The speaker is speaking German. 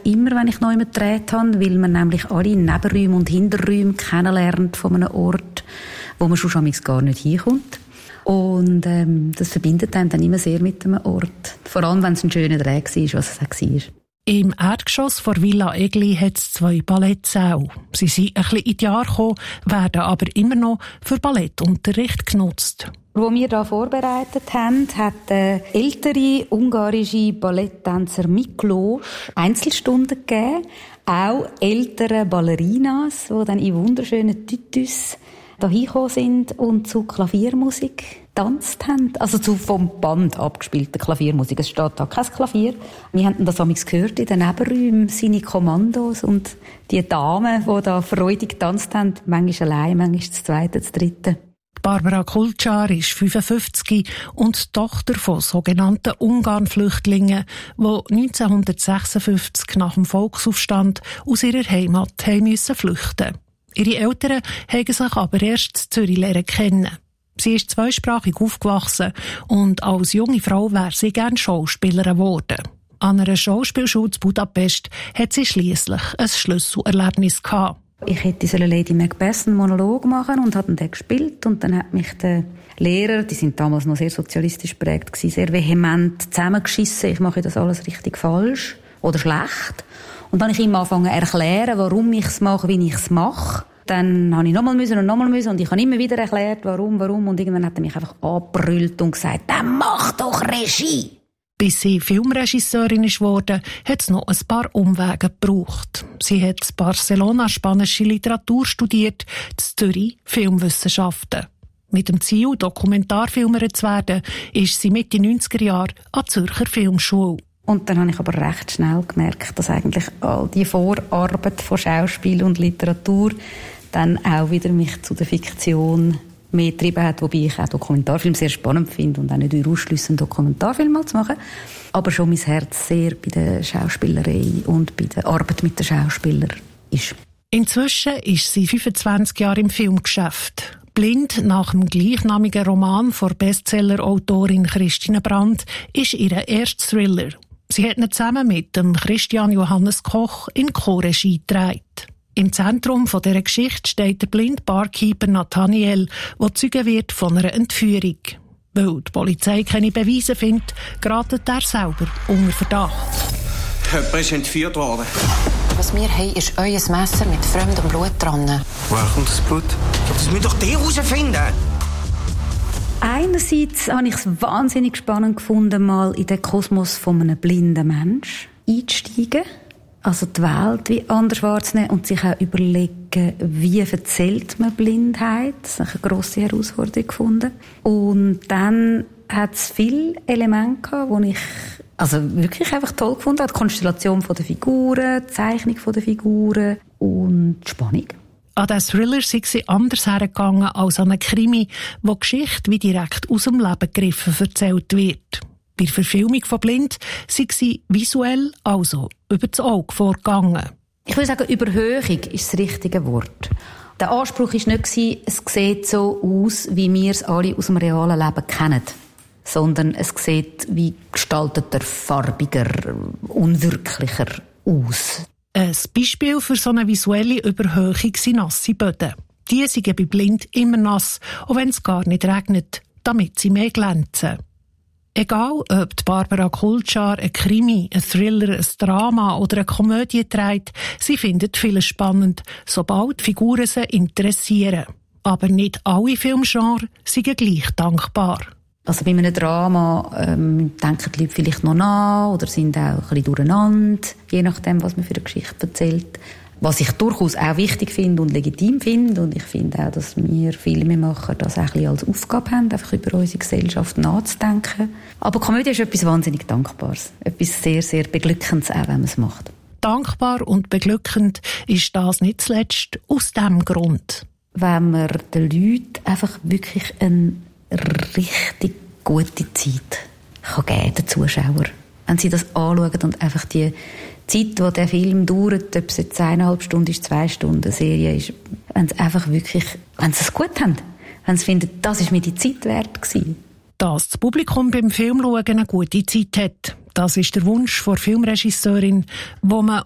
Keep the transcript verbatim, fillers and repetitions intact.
immer, wenn ich neu gedreht habe, weil man nämlich alle Nebenräume und Hinterräume kennenlernt von einem Ort, wo man schon gar nicht hinkommt. Und ähm, das verbindet einen dann immer sehr mit einem Ort. Vor allem, wenn es ein schöner Dreh war, was es auch war. Im Erdgeschoss von Villa Egli hat es zwei Ballettsäle. Sie sind ein bisschen in die Jahre gekommen, werden aber immer noch für Ballettunterricht genutzt. Wo wir hier vorbereitet haben, hat der ältere ungarische Balletttänzer Miklós Einzelstunden gegeben. Auch ältere Ballerinas, die dann in wunderschönen Tütüs hierher gekommen sind und zu Klaviermusik getanzt haben. Also zu vom Band abgespielter Klaviermusik. Es steht da kein Klavier. Wir haben das amigs gehört in den Nebenräumen, seine Kommandos und die Damen, die da freudig getanzt haben, manchmal allein, manchmal zu zweiten, zu dritten. Barbara Kulčar ist fünfundfünfzig und Tochter von sogenannten Ungarn-Flüchtlingen, die neunzehnhundertsechsundfünfzig nach dem Volksaufstand aus ihrer Heimat haben müssen flüchten. Ihre Eltern haben sich aber erst in Zürich lernen kennen. Sie ist zweisprachig aufgewachsen und als junge Frau wäre sie gerne Schauspielerin geworden. An einer Schauspielschule in Budapest hat sie schliesslich ein Schlüsselerlebnis gehabt. Ich hätte diese Lady Macbeth einen Monolog machen und habe den gespielt. Und dann hat mich der Lehrer, die sind damals noch sehr sozialistisch geprägt, sehr vehement zusammengeschissen. Ich mache das alles richtig falsch oder schlecht. Und dann habe ich ihm angefangen zu erklären, warum ich es mache, wie ich es mache. Dann habe ich nochmal müssen und nochmal müssen und ich habe immer wieder erklärt, warum, warum. Und irgendwann hat er mich einfach angebrüllt und gesagt, dann mach doch Regie! Bis sie Filmregisseurin wurde, hat es noch ein paar Umwege gebraucht. Sie hat in Barcelona spanische Literatur studiert, in Zürich Filmwissenschaften. Mit dem Ziel, Dokumentarfilmerin zu werden, ist sie Mitte neunziger Jahre an die Zürcher Filmschule. Und dann habe ich aber recht schnell gemerkt, dass eigentlich all die Vorarbeit von Schauspiel und Literatur dann auch wieder mich zu der Fiktion mehr getrieben hat, wobei ich auch Dokumentarfilm sehr spannend finde und auch nicht ausschliessen, Dokumentarfilm mal zu machen. Aber schon mein Herz sehr bei der Schauspielerei und bei der Arbeit mit den Schauspielern ist. Inzwischen ist sie fünfundzwanzig Jahre im Filmgeschäft. Blind nach dem gleichnamigen Roman von Bestseller-Autorin Christine Brandt ist ihr erster Thriller. Sie hat ihn zusammen mit dem Christian Johannes Koch in Co-Regie gedreht. Im Zentrum dieser Geschichte steht der blinde Barkeeper Nathaniel, der Zeuge wird von einer Entführung. Weil die Polizei keine Beweise findet, geratet er selber unter Verdacht. Jemand ist entführt worden. Was wir haben, ist euer Messer mit fremdem Blut dran. Woher kommt das Blut? Das müssen doch die herausfinden. Einerseits habe ich es wahnsinnig spannend gefunden, mal in den Kosmos von einem blinden Menschen einzusteigen. Also die Welt wie anders wahrzunehmen und sich auch überlegen, wie erzählt man Blindheit. Das ist eine grosse Herausforderung gefunden. Und dann hat es viele Elemente gehabt, die ich also wirklich einfach toll gefunden habe. Die Konstellation der Figuren, die Zeichnung der Figuren und die Spannung. An diesen Thriller sind sie anders hergegangen als an einen Krimi, wo die Geschichte wie direkt aus dem Leben gegriffen erzählt wird. Bei der Verfilmung von Blind sind sie visuell, also über das Auge vorgegangen. Ich würde sagen, Überhöhung ist das richtige Wort. Der Anspruch war nicht, es sieht so aus, wie wir es alle aus dem realen Leben kennen. Sondern es sieht wie gestalteter, farbiger, unwirklicher aus. Ein Beispiel für so eine visuelle Überhöhung sind nasse Böden. Die sind bei Blind immer nass, auch wenn es gar nicht regnet, damit sie mehr glänzen. Egal, ob die Barbara Kulčar ein Krimi, ein Thriller, ein Drama oder eine Komödie trägt, sie findet vieles spannend, sobald die Figuren sie interessieren. Aber nicht alle Filmgenres sind gleich dankbar. Also bei einem Drama ähm, denken die Leute vielleicht noch nach oder sind auch ein bisschen durcheinander, je nachdem, was man für eine Geschichte erzählt. Was ich durchaus auch wichtig finde und legitim finde. Und ich finde auch, dass wir Filmemacher das auch ein bisschen als Aufgabe haben, einfach über unsere Gesellschaft nachzudenken. Aber Komödie ist etwas wahnsinnig Dankbares. Etwas sehr, sehr Beglückendes, auch wenn man es macht. Dankbar und beglückend ist das nicht zuletzt aus diesem Grund. Wenn man den Leuten einfach wirklich eine richtig gute Zeit kann geben, den Zuschauer. Wenn sie das anschauen und einfach die Zeit, die der Film dauert, ob es jetzt eineinhalb Stunden ist, zwei Stunden, eine Serie ist, wenn sie einfach wirklich, wenn sie es gut haben, wenn sie finden, das ist mir die Zeit wert gewesen. Dass das Publikum beim Filmschauen eine gute Zeit hat, das ist der Wunsch der Filmregisseurin, wo man